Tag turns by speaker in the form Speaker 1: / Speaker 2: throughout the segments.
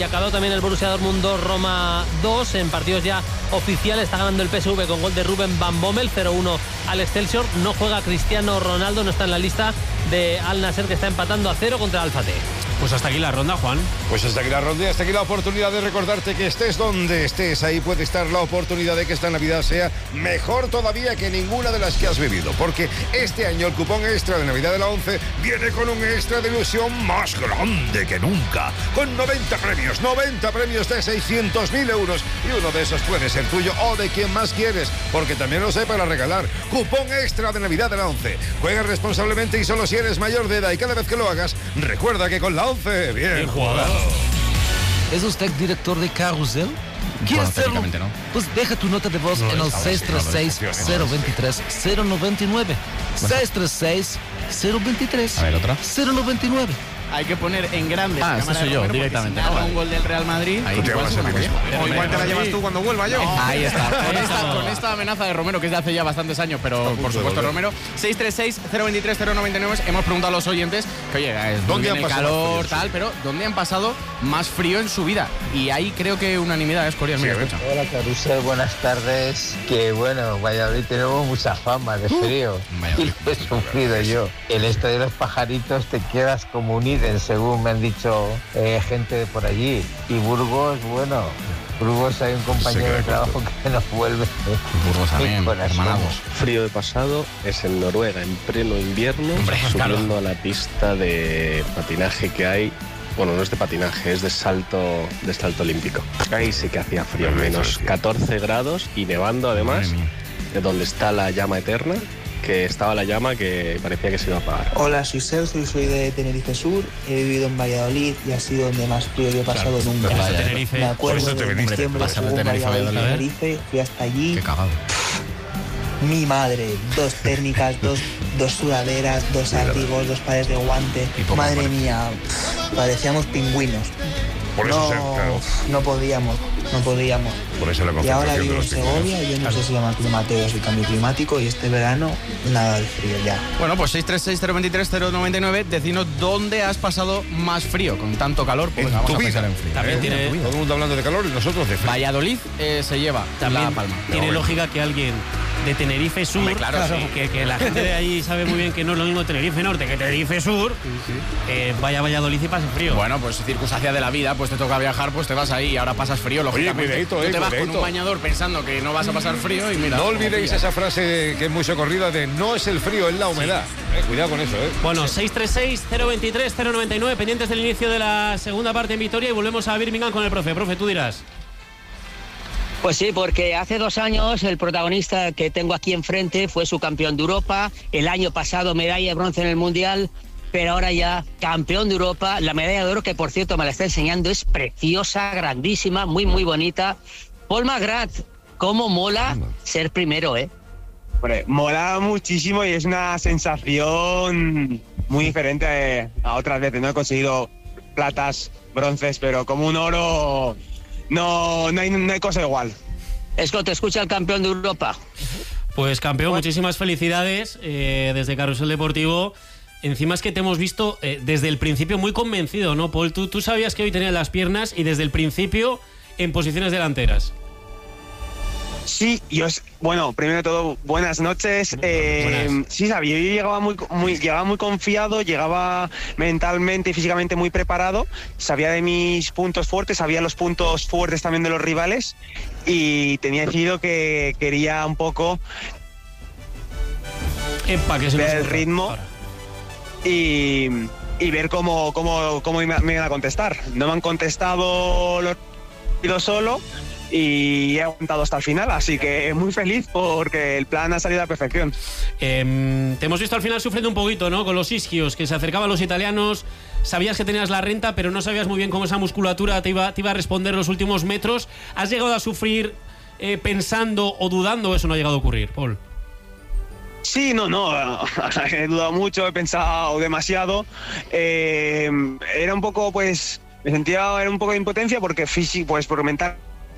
Speaker 1: Y acabó también el Borussia Dortmund 2, Roma 2, en partidos ya oficiales. Está ganando el PSV con gol de Ruben Van Bommel, 0-1 al Excelsior. No juega Cristiano Ronaldo, no está en la lista de Al Nassr, que está empatando a 0 contra Al Fateh.
Speaker 2: Pues hasta aquí la ronda, Juan.
Speaker 3: Pues hasta aquí la ronda y hasta aquí la oportunidad de recordarte que estés donde estés. Ahí puede estar la oportunidad de que esta Navidad sea mejor todavía que ninguna de las que has vivido. Porque este año el cupón extra de Navidad de la 11 viene con un extra de ilusión más grande que nunca. Con 90 premios de 600.000 euros. Y uno de esos puede ser tuyo o de quien más quieres. Porque también lo sé para regalar. Cupón extra de Navidad de la 11. Juega responsablemente y solo si eres mayor de edad. Y cada vez que lo hagas, recuerda que con la 11, bien jugado.
Speaker 4: ¿Es usted director de Carrusel? ¿Quieres hacerlo? No. Pues deja tu nota de voz en el 636-023-099. 636-023-099.
Speaker 5: A ver, otra.
Speaker 4: 099.
Speaker 6: Hay que poner en grande.
Speaker 5: Eso soy yo, directamente.
Speaker 6: Si un gol del Real Madrid.
Speaker 3: Ahí te vas a ti mismo.
Speaker 7: O igual te la llevas tú cuando vuelva yo.
Speaker 6: Ahí está. Con esta amenaza de Romero, que es de hace ya bastantes años, pero por supuesto Romero. 636-023-099. Hemos preguntado a los oyentes que, oye, ¿dónde han pasado calor, tal, pero ¿dónde han pasado más frío en su vida? Y ahí creo que unanimidad es Corias. Mira, escucha.
Speaker 8: Hola, Carrusel, buenas tardes. Que bueno, Valladolid tenemos mucha fama de frío. Y lo he sufrido yo. El estadio de los Pajaritos te quedas como un según me han dicho gente de por allí. Y Burgos, bueno, Burgos hay un compañero de trabajo que nos vuelve.
Speaker 5: Burgos también, hermanados.
Speaker 9: Frío de pasado es en Noruega, en pleno invierno, subiendo a la pista de patinaje que hay. Bueno, no es de patinaje, es de salto olímpico. Ahí sí que hacía frío, menos 14 grados y nevando además, de donde está la llama eterna. Que estaba la llama que parecía que se iba a apagar.
Speaker 10: Hola, soy Sergio y soy de Tenerife Sur. He vivido en Valladolid y ha sido donde más frío he pasado nunca.
Speaker 2: Tenerife.
Speaker 10: Me acuerdo de diciembre, según Tenerife, fui hasta allí.
Speaker 5: Qué cagado.
Speaker 10: Mi madre, 2 térmicas, dos sudaderas, 2 abrigos, 2 pares de guante. Madre mía, parecíamos pingüinos.
Speaker 3: Por eso claro.
Speaker 10: No podíamos.
Speaker 3: Por eso la
Speaker 10: y ahora
Speaker 3: concentración
Speaker 10: vivo
Speaker 3: de
Speaker 10: en
Speaker 3: los
Speaker 10: Segovia, yo no sé si llama climateos y cambio climático, y este verano nada de frío ya.
Speaker 6: Bueno, pues 636-023-099, decinos dónde has pasado más frío, con tanto calor, pues vamos a pensar en frío.
Speaker 1: También tiene
Speaker 3: todo el mundo hablando de calor y nosotros de frío.
Speaker 6: Valladolid se lleva también la palma.
Speaker 2: Tiene lógica que alguien de Tenerife Sur,
Speaker 6: hombre, claro, sí.
Speaker 2: que la gente de ahí sabe muy bien que no es lo mismo Tenerife Norte que Tenerife Sur, vaya a Valladolid y pase frío.
Speaker 6: Bueno, pues circunstancia de la vida, pues te toca viajar, pues te vas ahí y ahora pasas frío, lógicamente.
Speaker 3: Oye,
Speaker 6: tú te vas con un bañador pensando que no vas a pasar frío y mira.
Speaker 3: No olvidéis esa frase que es muy socorrida de no es el frío, es la humedad. Cuidado con eso,
Speaker 2: Bueno, 636-023-099, pendientes del inicio de la segunda parte en Vitoria, y volvemos a Birmingham con el profe. Profe, tú dirás.
Speaker 11: Pues sí, porque hace 2 años el protagonista que tengo aquí enfrente fue su campeón de Europa, el año pasado medalla de bronce en el Mundial, pero ahora ya campeón de Europa. La medalla de oro, que por cierto me la está enseñando, es preciosa, grandísima, muy muy bonita. Paul McGrath, cómo mola ser primero,
Speaker 7: Hombre, mola muchísimo y es una sensación muy diferente a otras veces. No he conseguido platas, bronces, pero como un oro no hay cosa igual.
Speaker 11: Esco, te escucha el campeón de Europa.
Speaker 2: Pues campeón, muchísimas felicidades desde Carrusel Deportivo. Encima es que te hemos visto desde el principio muy convencido, ¿no, Paul? Tú sabías que hoy tenías las piernas y desde el principio en posiciones delanteras.
Speaker 7: Sí, bueno, primero de todo, buenas noches.
Speaker 2: Buenas.
Speaker 7: Sí, sabía, yo llegaba muy confiado, llegaba mentalmente y físicamente muy preparado, sabía de mis puntos fuertes, sabía los puntos fuertes también de los rivales y tenía decidido que quería un poco ver el ritmo y ver cómo me iban a contestar. No me han contestado los solo. Y he aguantado hasta el final, así que muy feliz porque el plan ha salido a la perfección.
Speaker 2: Te hemos visto al final sufriendo un poquito, ¿no? Con los isquios, que se acercaban los italianos, sabías que tenías la renta, pero no sabías muy bien cómo esa musculatura te iba a responder los últimos metros. ¿Has llegado a sufrir pensando o dudando? ¿Eso no ha llegado a ocurrir, Paul?
Speaker 7: Sí, no, he dudado mucho, he pensado demasiado. Era un poco, pues, me sentía un poco de impotencia porque por mental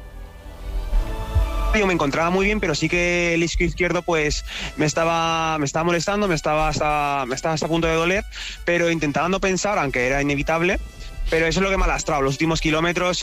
Speaker 7: yo me encontraba muy bien, pero sí que el isquio izquierdo pues me estaba molestando, me estaba hasta a punto de doler, pero intentaba no pensar, aunque era inevitable, pero eso es lo que me ha lastrado los últimos kilómetros.